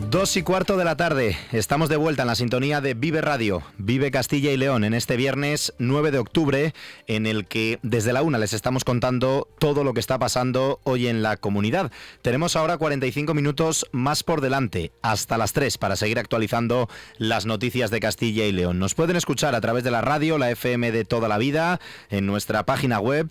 2:15 de la tarde, estamos de vuelta en la sintonía de Vive Radio, Vive Castilla y León, en este viernes 9 de octubre, en el que desde la 1 les estamos contando todo lo que está pasando hoy en la comunidad. Tenemos ahora 45 minutos más por delante, hasta las 3, para seguir actualizando las noticias de Castilla y León. Nos pueden escuchar a través de la radio, la FM de toda la vida, en nuestra página web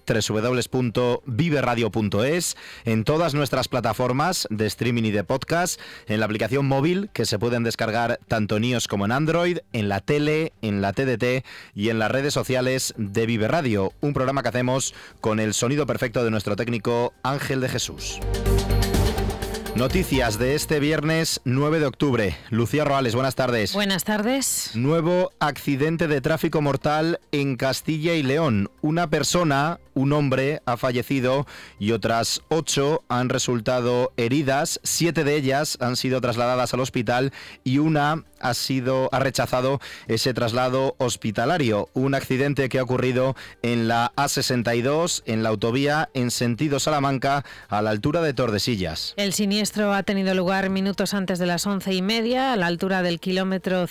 www.viveradio.es, en todas nuestras plataformas de streaming y de podcast, en la aplicación móvil que se pueden descargar tanto en iOS como en Android, en la tele, en la TDT y en las redes sociales de Vive Radio, un programa que hacemos con el sonido perfecto de nuestro técnico Ángel de Jesús. Noticias de este viernes 9 de octubre. Lucía Roales, buenas tardes. Buenas tardes. Nuevo accidente de tráfico mortal en Castilla y León. Una persona, un hombre, ha fallecido y otras 8 han resultado heridas. 7 de ellas han sido trasladadas al hospital y una ha rechazado ese traslado hospitalario. Un accidente que ha ocurrido en la A62, en la autovía en sentido Salamanca, a la altura de Tordesillas. El siniestro ha tenido lugar minutos antes de las 11:30, a la altura del kilómetro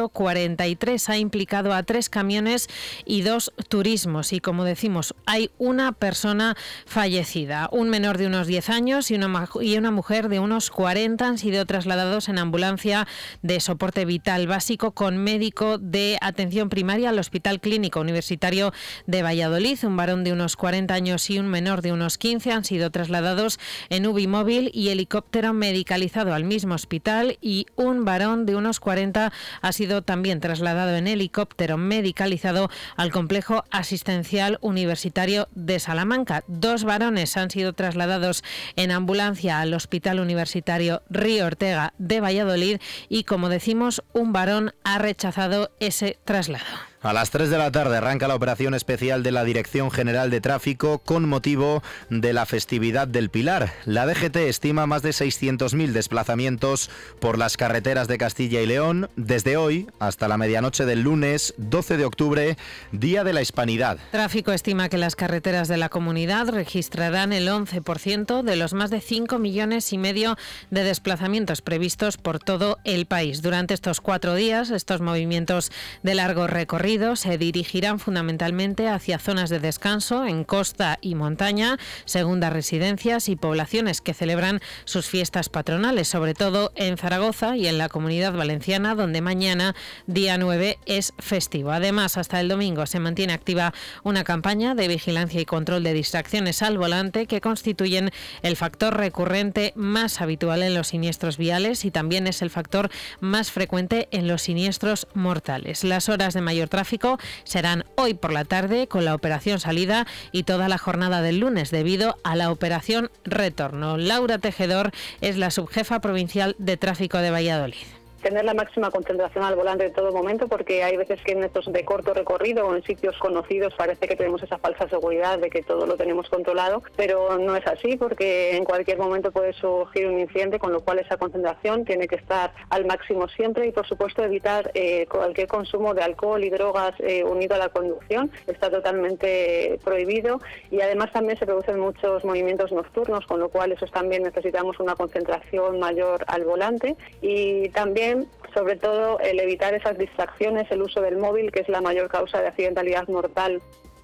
143. Ha implicado a 3 camiones y 2 turismos. Y como decimos, hay una persona fallecida. Un menor de unos 10 años y una mujer de unos 40 han sido trasladados en ambulancia de soporte vital básico con médico de atención primaria al Hospital Clínico Universitario de Valladolid. Un varón de unos 40 años y un menor de unos 15 han sido trasladados en UBI móvil y helicóptero medicalizado al mismo hospital, y un varón de unos 40 ha sido también trasladado en helicóptero medicalizado al Complejo Asistencial Universitario de Salamanca. 2 varones han sido trasladados en ambulancia al Hospital Universitario Río Ortega de Valladolid y, como decimos, un varón ha rechazado ese traslado. A las 3 de la tarde arranca la operación especial de la Dirección General de Tráfico con motivo de la festividad del Pilar. La DGT estima más de 600.000 desplazamientos por las carreteras de Castilla y León desde hoy hasta la medianoche del lunes 12 de octubre, Día de la Hispanidad. Tráfico estima que las carreteras de la comunidad registrarán el 11% de los más de 5,5 millones de desplazamientos previstos por todo el país. Durante estos 4 días, estos movimientos de largo recorrido se dirigirán fundamentalmente hacia zonas de descanso en costa y montaña, segundas residencias y poblaciones que celebran sus fiestas patronales, sobre todo en Zaragoza y en la Comunidad Valenciana, donde mañana, día 9, es festivo. Además, hasta el domingo se mantiene activa una campaña de vigilancia y control de distracciones al volante que constituyen el factor recurrente más habitual en los siniestros viales y también es el factor más frecuente en los siniestros mortales. Las horas de mayor tráfico serán hoy por la tarde con la operación salida y toda la jornada del lunes debido a la operación retorno. Laura Tejedor es la subjefa provincial de tráfico de Valladolid. Tener la máxima concentración al volante en todo momento, porque hay veces que en estos de corto recorrido o en sitios conocidos parece que tenemos esa falsa seguridad de que todo lo tenemos controlado, pero no es así, porque en cualquier momento puede surgir un incidente, con lo cual esa concentración tiene que estar al máximo siempre y, por supuesto, evitar cualquier consumo de alcohol y drogas unido a la conducción. Está totalmente prohibido y además también se producen muchos movimientos nocturnos, con lo cual eso también necesitamos una concentración mayor al volante y también, sobre todo, el evitar esas distracciones, el uso del móvil, que es la mayor causa de accidentalidad mortal.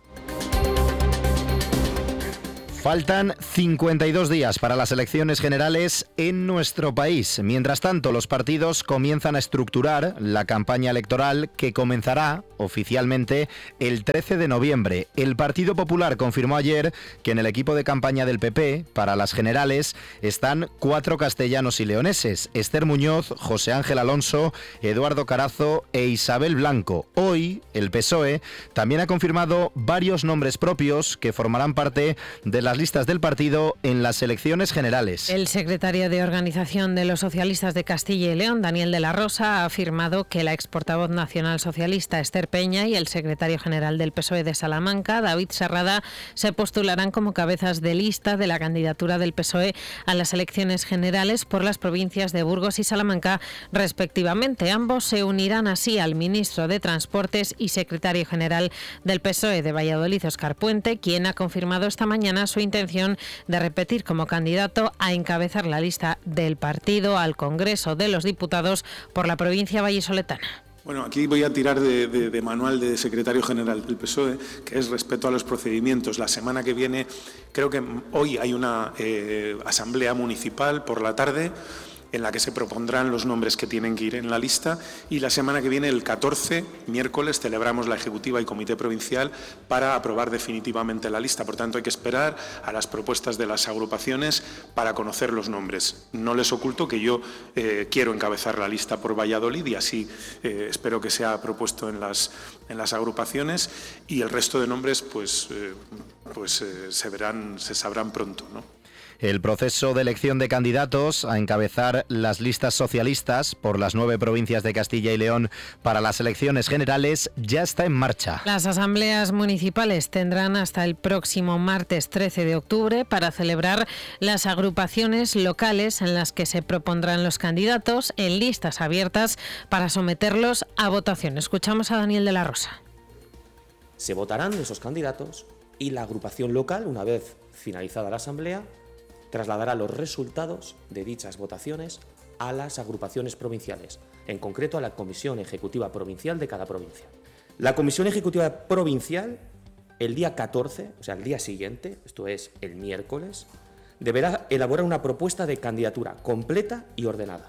Faltan 52 días para las elecciones generales en nuestro país. Mientras tanto, los partidos comienzan a estructurar la campaña electoral que comenzará oficialmente el 13 de noviembre. El Partido Popular confirmó ayer que en el equipo de campaña del PP para las generales están 4 castellanos y leoneses: Esther Muñoz, José Ángel Alonso, Eduardo Carazo e Isabel Blanco. Hoy, el PSOE también ha confirmado varios nombres propios que formarán parte de las listas del partido en las elecciones generales. El secretario de Organización de los Socialistas de Castilla y León, Daniel de la Rosa, ha afirmado que la exportavoz nacional socialista Esther Peña y el secretario general del PSOE de Salamanca, David Serrada, se postularán como cabezas de lista de la candidatura del PSOE a las elecciones generales por las provincias de Burgos y Salamanca, respectivamente. Ambos se unirán así al ministro de Transportes y secretario general del PSOE de Valladolid, Óscar Puente, quien ha confirmado esta mañana su intención de repetir como candidato a encabezar la lista del partido al Congreso de los Diputados por la provincia vallisoletana. Bueno, aquí voy a tirar de manual de secretario general del PSOE, que es respeto a los procedimientos. La semana que viene, creo que hoy hay una asamblea municipal por la tarde en la que se propondrán los nombres que tienen que ir en la lista, y la semana que viene, el 14, miércoles, celebramos la Ejecutiva y Comité Provincial para aprobar definitivamente la lista. Por tanto, hay que esperar a las propuestas de las agrupaciones para conocer los nombres. No les oculto que yo quiero encabezar la lista por Valladolid y así espero que sea propuesto en las agrupaciones, y el resto de nombres se sabrán pronto, ¿no? El proceso de elección de candidatos a encabezar las listas socialistas por las 9 provincias de Castilla y León para las elecciones generales ya está en marcha. Las asambleas municipales tendrán hasta el próximo martes 13 de octubre para celebrar las agrupaciones locales en las que se propondrán los candidatos en listas abiertas para someterlos a votación. Escuchamos a Daniel de la Rosa. Se votarán esos candidatos y la agrupación local, una vez finalizada la asamblea, trasladará los resultados de dichas votaciones a las agrupaciones provinciales, en concreto a la Comisión Ejecutiva Provincial de cada provincia. La Comisión Ejecutiva Provincial, el día 14, o sea, el día siguiente, esto es el miércoles, deberá elaborar una propuesta de candidatura completa y ordenada,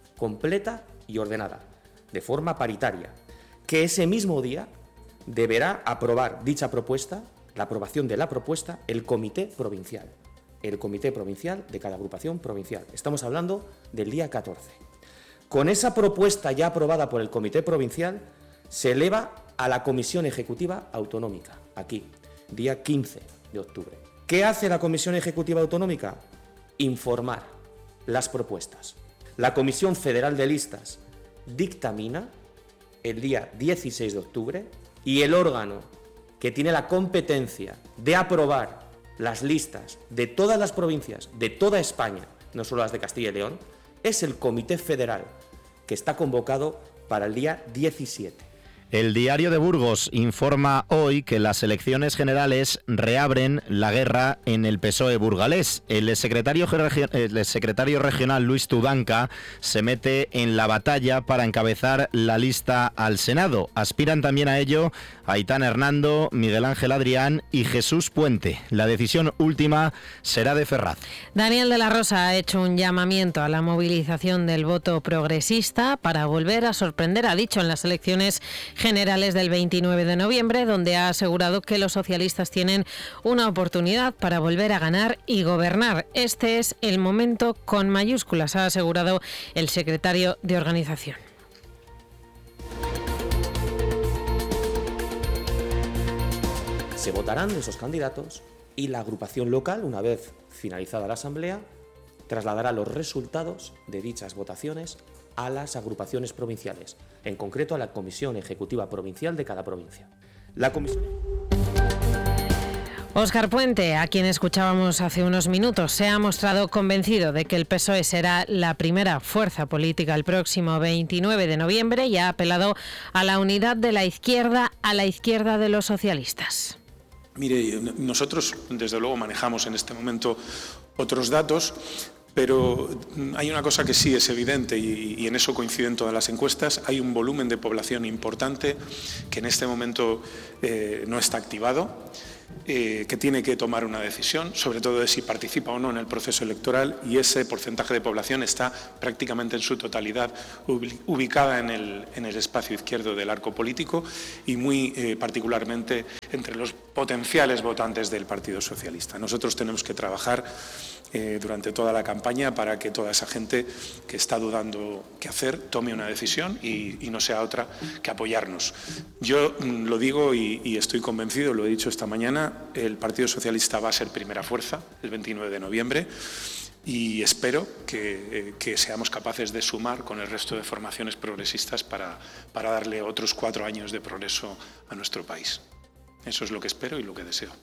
de forma paritaria, que ese mismo día deberá aprobar dicha propuesta, la aprobación de la propuesta, el comité provincial de cada agrupación provincial. Estamos hablando del día 14. Con esa propuesta ya aprobada por el comité provincial, se eleva a la Comisión Ejecutiva Autonómica, aquí, día 15 de octubre. ¿Qué hace la Comisión Ejecutiva Autonómica? Informar las propuestas. La Comisión Federal de Listas dictamina el día 16 de octubre y el órgano que tiene la competencia de aprobar las listas de todas las provincias, de toda España, no solo las de Castilla y León, es el Comité Federal, que está convocado para el día 17. El Diario de Burgos informa hoy que las elecciones generales reabren la guerra en el PSOE burgalés. El secretario regional Luis Tudanca se mete en la batalla para encabezar la lista al Senado. Aspiran también a ello Aitana Hernando, Miguel Ángel Adrián y Jesús Puente. La decisión última será de Ferraz. Daniel de la Rosa ha hecho un llamamiento a la movilización del voto progresista para volver a sorprender, ha dicho, en las elecciones generales del 29 de noviembre, donde ha asegurado que los socialistas tienen una oportunidad para volver a ganar y gobernar. Este es el momento con mayúsculas, ha asegurado el secretario de organización. Se votarán esos candidatos y la agrupación local, una vez finalizada la asamblea, trasladará los resultados de dichas votaciones a las agrupaciones provinciales, en concreto a la Comisión Ejecutiva Provincial de cada provincia. Óscar Puente, a quien escuchábamos hace unos minutos, se ha mostrado convencido de que el PSOE será la primera fuerza política el próximo 29 de noviembre y ha apelado a la unidad de la izquierda, a la izquierda de los socialistas. Mire, nosotros desde luego manejamos en este momento otros datos, pero hay una cosa que sí es evidente y en eso coinciden todas las encuestas. Hay un volumen de población importante que en este momento no está activado, que tiene que tomar una decisión, sobre todo de si participa o no en el proceso electoral, y ese porcentaje de población está prácticamente en su totalidad ubicada en el espacio izquierdo del arco político y muy particularmente entre los potenciales votantes del Partido Socialista. Nosotros tenemos que trabajar durante toda la campaña para que toda esa gente que está dudando qué hacer tome una decisión y no sea otra que apoyarnos. Yo lo digo y estoy convencido, lo he dicho esta mañana, el Partido Socialista va a ser primera fuerza el 29 de noviembre y espero que seamos capaces de sumar con el resto de formaciones progresistas para darle otros 4 años de progreso a nuestro país. Eso es lo que espero y lo que deseo.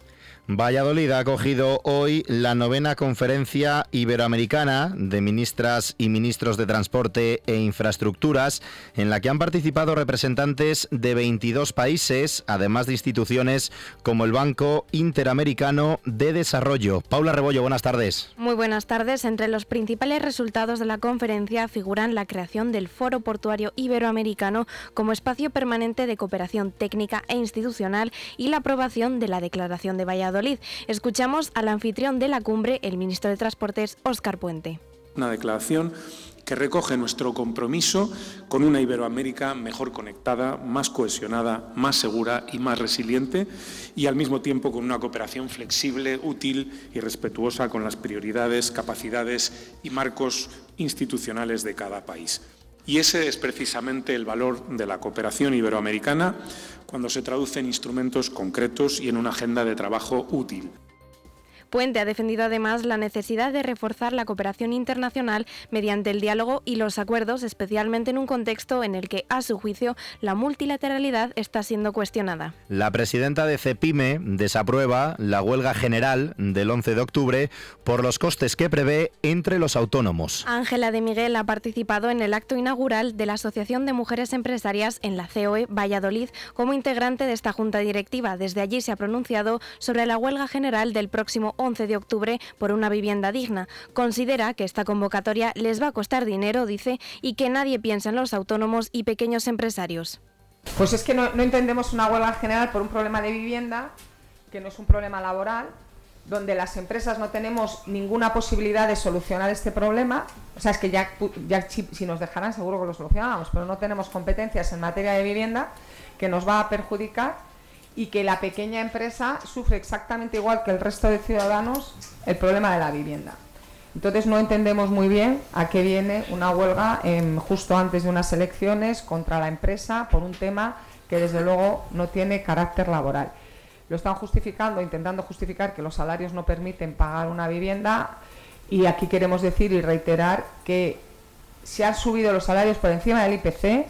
Valladolid ha acogido hoy la 9ª Conferencia Iberoamericana de Ministras y Ministros de Transporte e Infraestructuras, en la que han participado representantes de 22 países, además de instituciones como el Banco Interamericano de Desarrollo. Paula Rebollo, buenas tardes. Muy buenas tardes. Entre los principales resultados de la conferencia figuran la creación del Foro Portuario Iberoamericano como espacio permanente de cooperación técnica e institucional y la aprobación de la Declaración de Valladolid. Escuchamos al anfitrión de la cumbre, el ministro de Transportes, Óscar Puente. Una declaración que recoge nuestro compromiso con una Iberoamérica mejor conectada, más cohesionada, más segura y más resiliente, y al mismo tiempo con una cooperación flexible, útil y respetuosa con las prioridades, capacidades y marcos institucionales de cada país. Y ese es precisamente el valor de la cooperación iberoamericana cuando se traduce en instrumentos concretos y en una agenda de trabajo útil. Puente ha defendido además la necesidad de reforzar la cooperación internacional mediante el diálogo y los acuerdos, especialmente en un contexto en el que, a su juicio, la multilateralidad está siendo cuestionada. La presidenta de CEPIME desaprueba la huelga general del 11 de octubre por los costes que prevé entre los autónomos. Ángela de Miguel ha participado en el acto inaugural de la Asociación de Mujeres Empresarias en la COE Valladolid como integrante de esta junta directiva. Desde allí se ha pronunciado sobre la huelga general del próximo 11 de octubre por una vivienda digna. Considera que esta convocatoria les va a costar dinero, dice, y que nadie piensa en los autónomos y pequeños empresarios. Pues es que no entendemos una huelga general por un problema de vivienda, que no es un problema laboral, donde las empresas no tenemos ninguna posibilidad de solucionar este problema. O sea, es que ya si nos dejaran seguro que lo solucionábamos, pero no tenemos competencias en materia de vivienda, que nos va a perjudicar, y que la pequeña empresa sufre exactamente igual que el resto de ciudadanos el problema de la vivienda. Entonces no entendemos muy bien a qué viene una huelga justo antes de unas elecciones contra la empresa por un tema que desde luego no tiene carácter laboral. Lo están justificando, intentando justificar que los salarios no permiten pagar una vivienda, y aquí queremos decir y reiterar que se han subido los salarios por encima del IPC.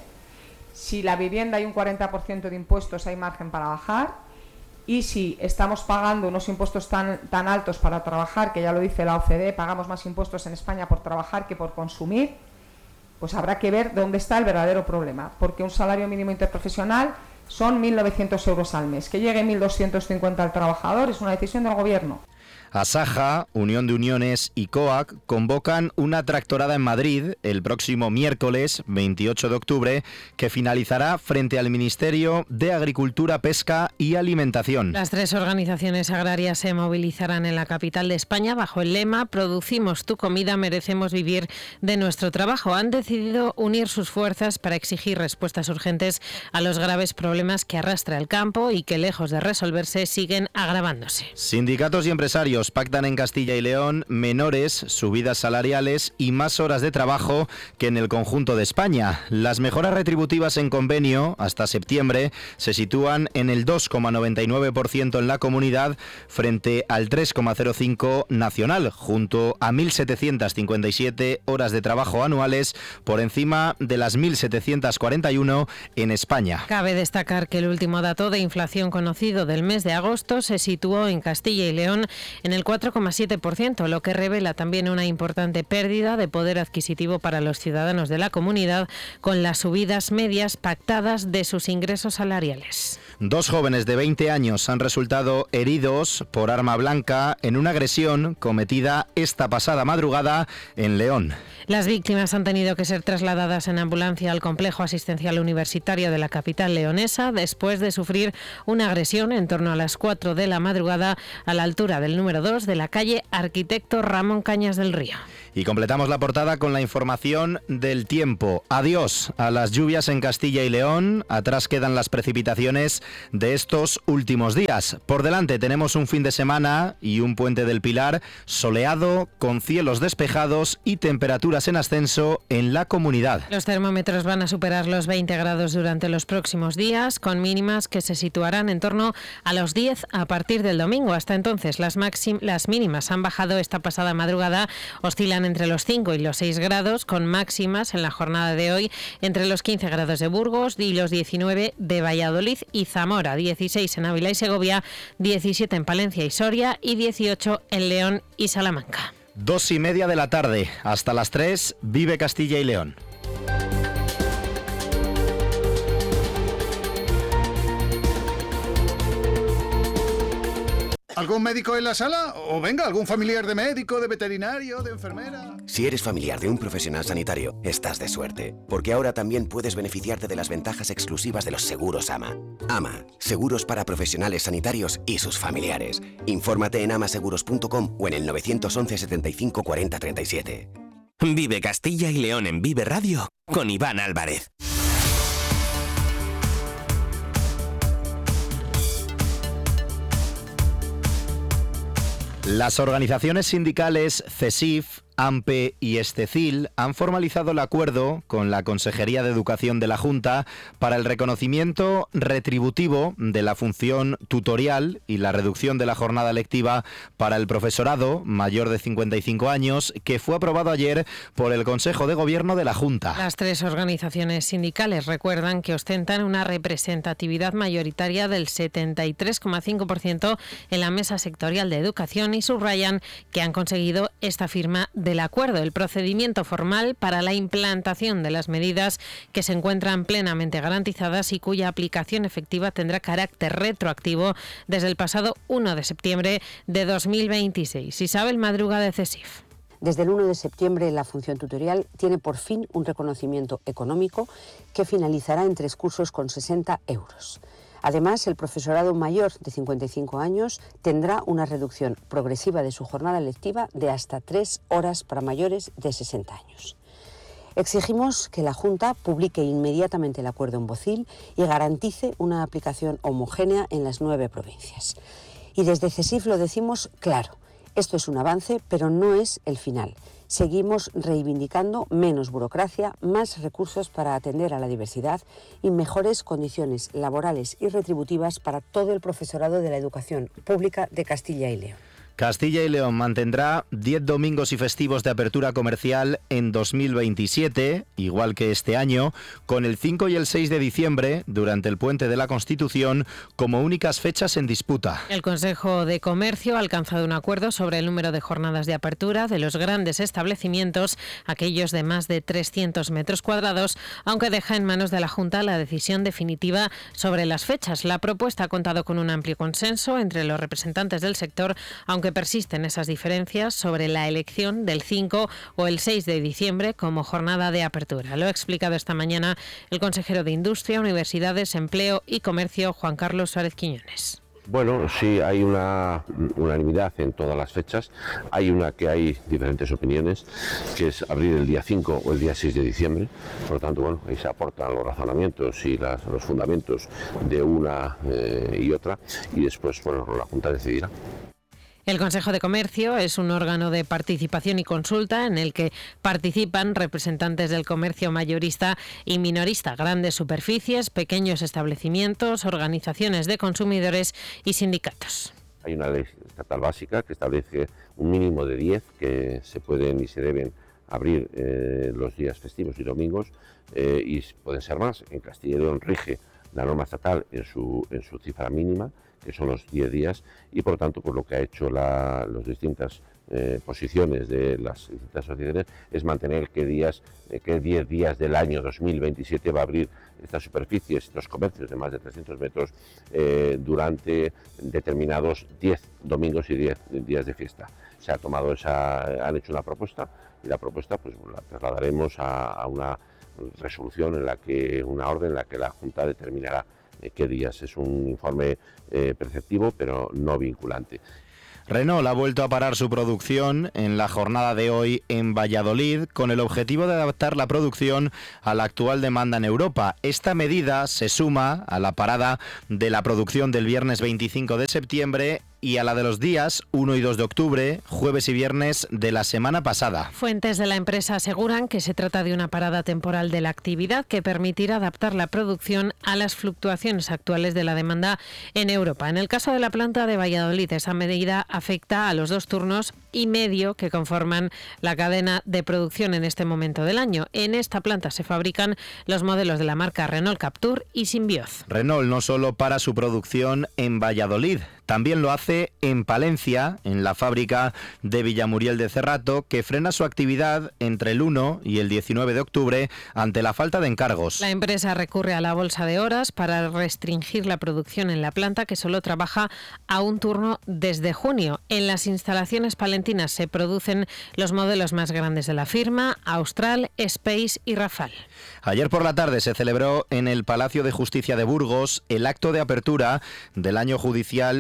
Si la vivienda hay un 40% de impuestos, hay margen para bajar, y si estamos pagando unos impuestos tan altos para trabajar, que ya lo dice la OCDE, pagamos más impuestos en España por trabajar que por consumir, pues habrá que ver dónde está el verdadero problema, porque un salario mínimo interprofesional son 1.900 euros al mes. Que llegue 1.250 al trabajador es una decisión del Gobierno. Asaja, Unión de Uniones y COAC convocan una tractorada en Madrid el próximo miércoles 28 de octubre que finalizará frente al Ministerio de Agricultura, Pesca y Alimentación. Las tres organizaciones agrarias se movilizarán en la capital de España bajo el lema "Producimos tu comida, merecemos vivir de nuestro trabajo". Han decidido unir sus fuerzas para exigir respuestas urgentes a los graves problemas que arrastra el campo y que, lejos de resolverse, siguen agravándose. Sindicatos y empresarios pactan en Castilla y León menores subidas salariales y más horas de trabajo que en el conjunto de España. Las mejoras retributivas en convenio hasta septiembre se sitúan en el 2,99% en la comunidad frente al 3,05% nacional, junto a 1.757 horas de trabajo anuales por encima de las 1.741 en España. Cabe destacar que el último dato de inflación conocido del mes de agosto se situó en Castilla y León en el 4,7%, lo que revela también una importante pérdida de poder adquisitivo para los ciudadanos de la comunidad, con las subidas medias pactadas de sus ingresos salariales. 2 jóvenes de 20 años han resultado heridos por arma blanca en una agresión cometida esta pasada madrugada en León. Las víctimas han tenido que ser trasladadas en ambulancia al complejo asistencial universitario de la capital leonesa después de sufrir una agresión en torno a las 4 de la madrugada a la altura del número 2 de la calle Arquitecto Ramón Cañas del Río. Y completamos la portada con la información del tiempo. Adiós a las lluvias en Castilla y León. Atrás quedan las precipitaciones de estos últimos días. Por delante tenemos un fin de semana y un puente del Pilar soleado, con cielos despejados y temperaturas en ascenso en la comunidad. Los termómetros van a superar los 20 grados durante los próximos días, con mínimas que se situarán en torno a los 10 a partir del domingo. Hasta entonces las mínimas han bajado esta pasada madrugada, oscilan entre los 5 y los 6 grados, con máximas en la jornada de hoy entre los 15 grados de Burgos y los 19 de Valladolid y Zamora, 16 en Ávila y Segovia, 17 en Palencia y Soria y 18 en León y Salamanca. 2:30 de la tarde, hasta las 3, vive Castilla y León. ¿Algún médico en la sala? O venga, algún familiar de médico, de veterinario, de enfermera. Si eres familiar de un profesional sanitario, estás de suerte, porque ahora también puedes beneficiarte de las ventajas exclusivas de los seguros AMA. AMA, seguros para profesionales sanitarios y sus familiares. Infórmate en amaseguros.com o en el 911 75 40 37. Vive Castilla y León en Vive Radio con Iván Álvarez. Las organizaciones sindicales CESIF, AMPE y Estecil han formalizado el acuerdo con la Consejería de Educación de la Junta para el reconocimiento retributivo de la función tutorial y la reducción de la jornada lectiva para el profesorado mayor de 55 años, que fue aprobado ayer por el Consejo de Gobierno de la Junta. Las tres organizaciones sindicales recuerdan que ostentan una representatividad mayoritaria del 73,5% en la mesa sectorial de educación y subrayan que han conseguido esta firma del acuerdo, el procedimiento formal para la implantación de las medidas que se encuentran plenamente garantizadas y cuya aplicación efectiva tendrá carácter retroactivo desde el pasado 1 de septiembre de 2026. Isabel Madruga, de CESIF. Desde el 1 de septiembre la función tutorial tiene por fin un reconocimiento económico que finalizará en 3 cursos con 60 euros. Además, el profesorado mayor de 55 años tendrá una reducción progresiva de su jornada lectiva de hasta 3 horas para mayores de 60 años. Exigimos que la Junta publique inmediatamente el acuerdo en Bocil y garantice una aplicación homogénea en las 9 provincias. Y desde CESIF lo decimos claro, esto es un avance, pero no es el final. Seguimos reivindicando menos burocracia, más recursos para atender a la diversidad y mejores condiciones laborales y retributivas para todo el profesorado de la educación pública de Castilla y León. Castilla y León mantendrá 10 domingos y festivos de apertura comercial en 2027, igual que este año, con el 5 y el 6 de diciembre, durante el Puente de la Constitución, como únicas fechas en disputa. El Consejo de Comercio ha alcanzado un acuerdo sobre el número de jornadas de apertura de los grandes establecimientos, aquellos de más de 300 metros cuadrados, aunque deja en manos de la Junta la decisión definitiva sobre las fechas. La propuesta ha contado con un amplio consenso entre los representantes del sector, aunque persisten esas diferencias sobre la elección del 5 o el 6 de diciembre como jornada de apertura. Lo ha explicado esta mañana el consejero de Industria, Universidades, Empleo y Comercio, Juan Carlos Suárez Quiñones. Bueno, sí, hay una unanimidad en todas las fechas. Hay una que hay diferentes opiniones, que es abrir el día 5 o el día 6 de diciembre. Por lo tanto, bueno, ahí se aportan los razonamientos y los fundamentos de una y otra. Y después, bueno, la Junta decidirá. El Consejo de Comercio es un órgano de participación y consulta en el que participan representantes del comercio mayorista y minorista, grandes superficies, pequeños establecimientos, organizaciones de consumidores y sindicatos. Hay una ley estatal básica que establece un mínimo de 10 que se pueden y se deben abrir los días festivos y domingos y pueden ser más. En Castilla y León rige la norma estatal en su cifra mínima, que son los 10 días, y por lo tanto pues lo que ha hecho las distintas posiciones de las distintas asociaciones es mantener que 10 días del año 2027 va a abrir estas superficies, estos comercios de más de 300 metros durante determinados 10 domingos y 10 días de fiesta. Se ha tomado han hecho una propuesta y la propuesta pues la trasladaremos a una resolución una orden en la que la Junta determinará qué días. Es un informe preceptivo pero no vinculante. Renault ha vuelto a parar su producción en la jornada de hoy en Valladolid con el objetivo de adaptar la producción a la actual demanda en Europa. Esta medida se suma a la parada de la producción del viernes 25 de septiembre y a la de los días 1 y 2 de octubre, jueves y viernes de la semana pasada. Fuentes de la empresa aseguran que se trata de una parada temporal de la actividad que permitirá adaptar la producción a las fluctuaciones actuales de la demanda en Europa. En el caso de la planta de Valladolid, esa medida afecta a los 2 turnos y medio que conforman la cadena de producción en este momento del año. En esta planta se fabrican los modelos de la marca Renault Captur y Symbioz. Renault no solo para su producción en Valladolid, también lo hace en Palencia, en la fábrica de Villamuriel de Cerrato, que frena su actividad entre el 1 y el 19 de octubre ante la falta de encargos. La empresa recurre a la bolsa de horas para restringir la producción en la planta, que solo trabaja a un turno desde junio. En las instalaciones palentinas se producen los modelos más grandes de la firma, Austral, Space y Rafale. Ayer por la tarde se celebró en el Palacio de Justicia de Burgos el acto de apertura del año judicial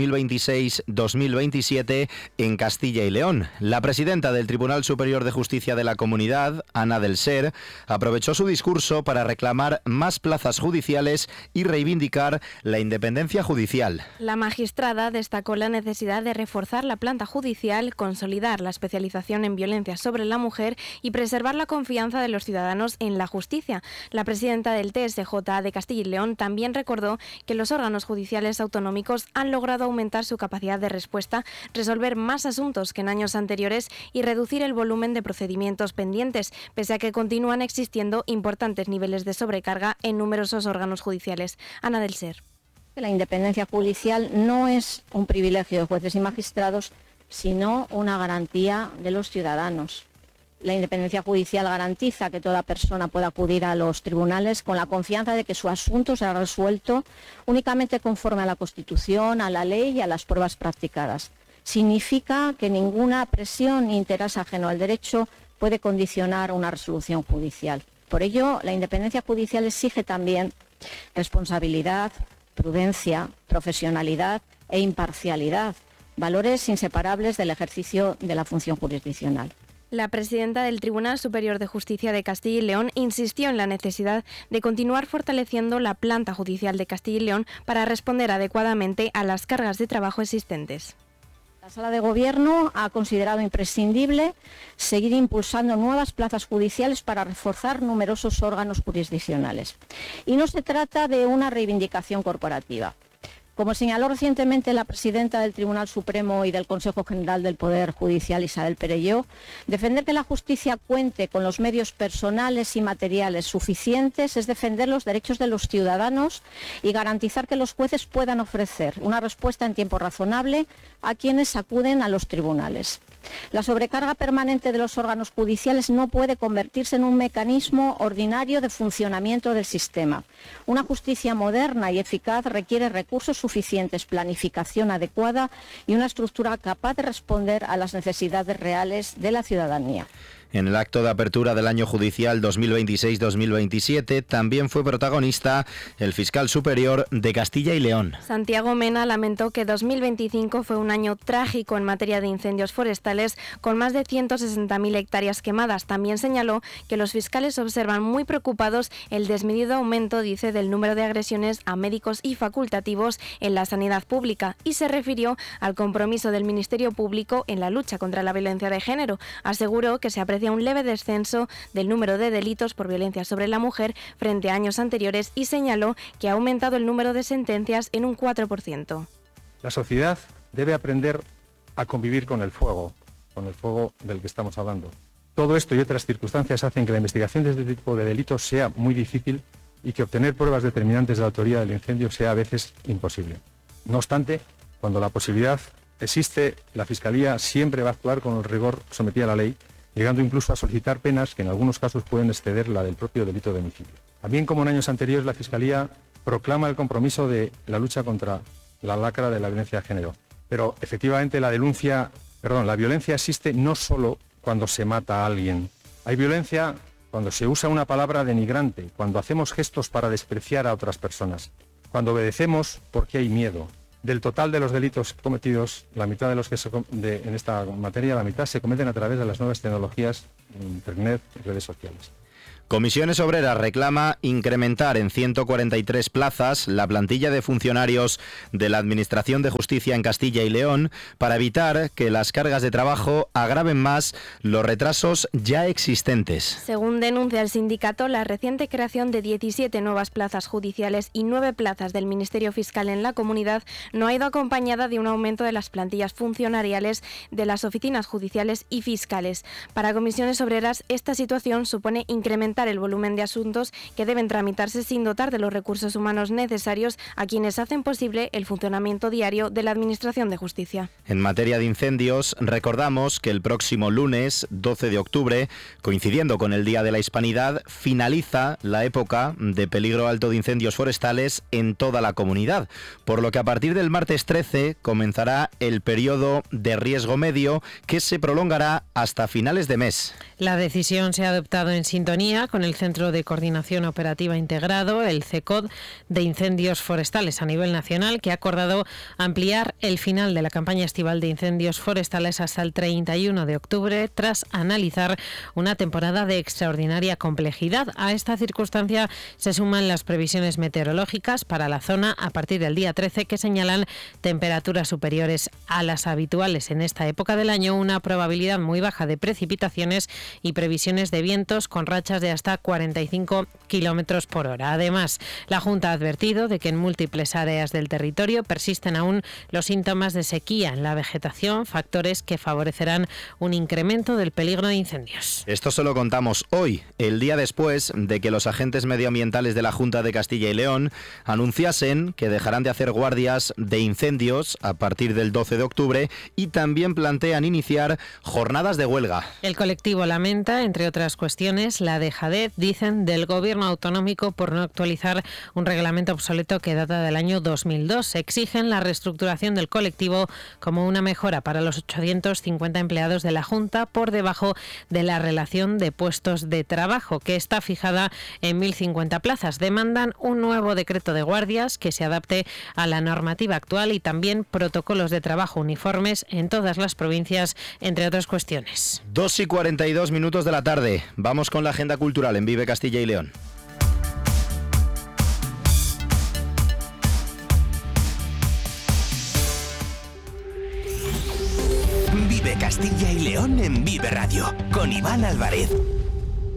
2026-2027 en Castilla y León. La presidenta del Tribunal Superior de Justicia de la Comunidad, Ana del Ser, aprovechó su discurso para reclamar más plazas judiciales y reivindicar la independencia judicial. La magistrada destacó la necesidad de reforzar la planta judicial, consolidar la especialización en violencia sobre la mujer y preservar la confianza de los ciudadanos en la justicia. La presidenta del TSJ de Castilla y León también recordó que los órganos judiciales autonómicos han logrado aumentar su capacidad de respuesta, resolver más asuntos que en años anteriores y reducir el volumen de procedimientos pendientes, pese a que continúan existiendo importantes niveles de sobrecarga en numerosos órganos judiciales. Ana del Ser. La independencia judicial no es un privilegio de jueces y magistrados, sino una garantía de los ciudadanos. La independencia judicial garantiza que toda persona pueda acudir a los tribunales con la confianza de que su asunto será resuelto únicamente conforme a la Constitución, a la ley y a las pruebas practicadas. Significa que ninguna presión ni interés ajeno al derecho puede condicionar una resolución judicial. Por ello, la independencia judicial exige también responsabilidad, prudencia, profesionalidad e imparcialidad, valores inseparables del ejercicio de la función jurisdiccional. La presidenta del Tribunal Superior de Justicia de Castilla y León insistió en la necesidad de continuar fortaleciendo la planta judicial de Castilla y León para responder adecuadamente a las cargas de trabajo existentes. La Sala de Gobierno ha considerado imprescindible seguir impulsando nuevas plazas judiciales para reforzar numerosos órganos jurisdiccionales. Y no se trata de una reivindicación corporativa. Como señaló recientemente la presidenta del Tribunal Supremo y del Consejo General del Poder Judicial, Isabel Perelló, defender que la justicia cuente con los medios personales y materiales suficientes es defender los derechos de los ciudadanos y garantizar que los jueces puedan ofrecer una respuesta en tiempo razonable a quienes acuden a los tribunales. La sobrecarga permanente de los órganos judiciales no puede convertirse en un mecanismo ordinario de funcionamiento del sistema. Una justicia moderna y eficaz requiere recursos suficientes, planificación adecuada y una estructura capaz de responder a las necesidades reales de la ciudadanía. En el acto de apertura del año judicial 2026-2027 también fue protagonista el fiscal superior de Castilla y León. Santiago Mena lamentó que 2025 fue un año trágico en materia de incendios forestales, con más de 160.000 hectáreas quemadas. También señaló que los fiscales observan muy preocupados el desmedido aumento, dice, del número de agresiones a médicos y facultativos en la sanidad pública, y se refirió al compromiso del Ministerio Público en la lucha contra la violencia de género. Aseguró que se aprecia un leve descenso del número de delitos por violencia sobre la mujer frente a años anteriores y señaló que ha aumentado el número de sentencias en un 4%. La sociedad debe aprender a convivir con el fuego del que estamos hablando. Todo esto y otras circunstancias hacen que la investigación de este tipo de delitos sea muy difícil y que obtener pruebas determinantes de la autoría del incendio sea a veces imposible. No obstante, cuando la posibilidad existe, la Fiscalía siempre va a actuar con el rigor sometido a la ley, llegando incluso a solicitar penas que en algunos casos pueden exceder la del propio delito de homicidio. También, como en años anteriores, la Fiscalía proclama el compromiso de la lucha contra la lacra de la violencia de género. Pero efectivamente la violencia existe no solo cuando se mata a alguien. Hay violencia cuando se usa una palabra denigrante, cuando hacemos gestos para despreciar a otras personas, cuando obedecemos porque hay miedo. Del total de los delitos cometidos, la mitad de los que en esta materia, la mitad se cometen a través de las nuevas tecnologías, Internet y redes sociales. Comisiones Obreras reclama incrementar en 143 plazas la plantilla de funcionarios de la Administración de Justicia en Castilla y León para evitar que las cargas de trabajo agraven más los retrasos ya existentes. Según denuncia el sindicato, la reciente creación de 17 nuevas plazas judiciales y 9 plazas del Ministerio Fiscal en la comunidad no ha ido acompañada de un aumento de las plantillas funcionariales de las oficinas judiciales y fiscales. Para Comisiones Obreras, esta situación supone incrementar el volumen de asuntos que deben tramitarse sin dotar de los recursos humanos necesarios a quienes hacen posible el funcionamiento diario de la Administración de Justicia. En materia de incendios, recordamos que el próximo lunes, 12 de octubre, coincidiendo con el Día de la Hispanidad, finaliza la época de peligro alto de incendios forestales en toda la comunidad, por lo que a partir del martes 13 comenzará el periodo de riesgo medio que se prolongará hasta finales de mes. La decisión se ha adoptado en sintonía con el Centro de Coordinación Operativa Integrado, el CECOD, de incendios forestales a nivel nacional, que ha acordado ampliar el final de la campaña estival de incendios forestales hasta el 31 de octubre, tras analizar una temporada de extraordinaria complejidad. A esta circunstancia se suman las previsiones meteorológicas para la zona a partir del día 13, que señalan temperaturas superiores a las habituales en esta época del año, una probabilidad muy baja de precipitaciones y previsiones de vientos con rachas de hasta 45 kilómetros por hora. Además, la Junta ha advertido de que en múltiples áreas del territorio persisten aún los síntomas de sequía en la vegetación, factores que favorecerán un incremento del peligro de incendios. Esto se lo contamos hoy, el día después de que los agentes medioambientales de la Junta de Castilla y León anunciasen que dejarán de hacer guardias de incendios a partir del 12 de octubre y también plantean iniciar jornadas de huelga. El colectivo lamenta, entre otras cuestiones, la dejadez, dicen, del gobierno autonómico por no actualizar un reglamento obsoleto que data del año 2002. Exigen la reestructuración del colectivo como una mejora para los 850 empleados de la Junta, por debajo de la relación de puestos de trabajo, que está fijada en 1.050 plazas. Demandan un nuevo decreto de guardias que se adapte a la normativa actual y también protocolos de trabajo uniformes en todas las provincias, entre otras cuestiones. 2:42 de la tarde. Vamos con la agenda cultural en Vive Castilla y León. Vive Castilla y León en Vive Radio, con Iván Álvarez.